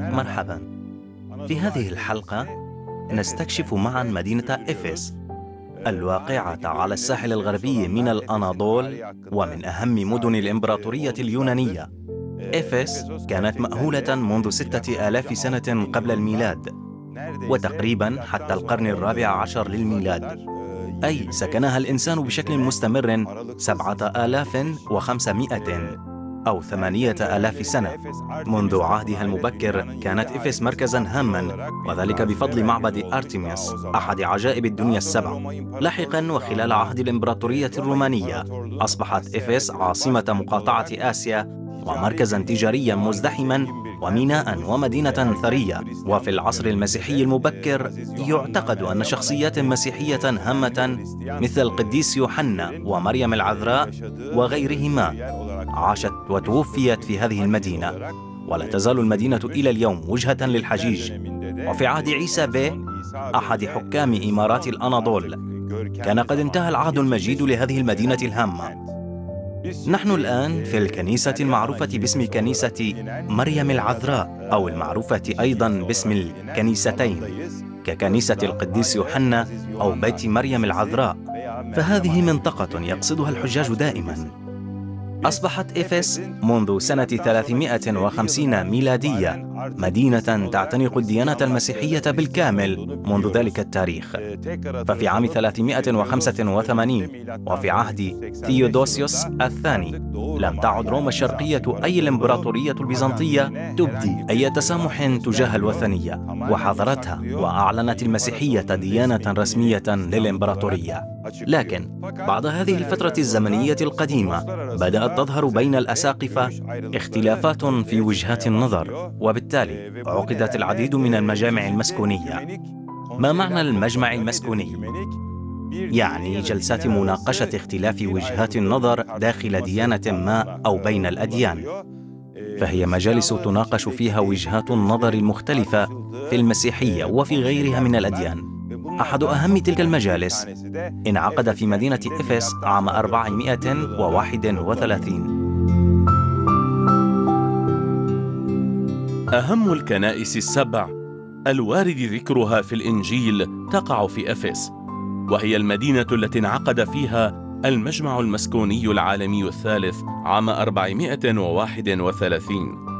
مرحبا. في هذه الحلقة نستكشف معا مدينة إفس الواقعة على الساحل الغربي من الأناضول ومن أهم مدن الإمبراطورية اليونانية. إفس كانت مأهولة منذ 6000 سنة قبل الميلاد، وتقريبا حتى القرن الرابع عشر للميلاد، أي سكنها الإنسان بشكل مستمر 7500 أو 8000 سنة. منذ عهدها المبكر كانت إفس مركزاً هاماً، وذلك بفضل معبد أرتيميس أحد عجائب الدنيا السبع. لاحقاً وخلال عهد الإمبراطورية الرومانية أصبحت إفس عاصمة مقاطعة آسيا ومركزاً تجارياً مزدحماً وميناء ومدينة ثرية. وفي العصر المسيحي المبكر يعتقد أن شخصيات مسيحية هامة مثل القديس يوحنا ومريم العذراء وغيرهما عاشت وتوفيت في هذه المدينة، ولا تزال المدينة إلى اليوم وجهة للحجيج. وفي عهد عيسى بيه أحد حكام إمارات الأناضول كان قد انتهى العهد المجيد لهذه المدينة الهامة. نحن الآن في الكنيسة المعروفة باسم كنيسة مريم العذراء، أو المعروفة أيضاً باسم الكنيستين ككنيسة القديس يوحنا أو بيت مريم العذراء، فهذه منطقة يقصدها الحجاج دائماً. أصبحت إفس منذ سنة 350 ميلادية مدينة تعتنق الديانة المسيحية بالكامل منذ ذلك التاريخ. ففي عام 385 وفي عهد ثيودوسيوس الثاني لم تعد روما الشرقية أي الإمبراطورية البيزنطية تبدي أي تسامح تجاه الوثنية، وحظرتها وأعلنت المسيحية ديانة رسمية للإمبراطورية. لكن بعد هذه الفترة الزمنية القديمة بدأت تظهر بين الأساقفة اختلافات في وجهات النظر، وبالتالي عقدت العديد من المجامع المسكونية. ما معنى المجمع المسكوني؟ يعني جلسات مناقشة اختلاف وجهات النظر داخل ديانة ما أو بين الأديان، فهي مجالس تناقش فيها وجهات النظر المختلفة في المسيحية وفي غيرها من الأديان. أحد أهم تلك المجالس انعقد في مدينة إفس عام 431. أهم الكنائس السبع الوارد ذكرها في الإنجيل تقع في إفس، وهي المدينة التي انعقد فيها المجمع المسكوني العالمي الثالث عام 431.